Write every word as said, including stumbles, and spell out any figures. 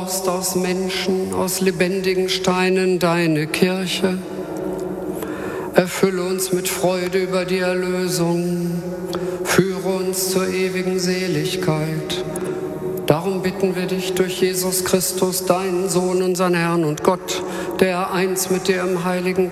baust aus Menschen, aus lebendigen Steinen deine Kirche. Erfülle uns mit Freude über die Erlösung. Führe uns zur ewigen Seligkeit. Darum bitten wir dich durch Jesus Christus, deinen Sohn, unseren Herrn und Gott, der eins mit dir im Heiligen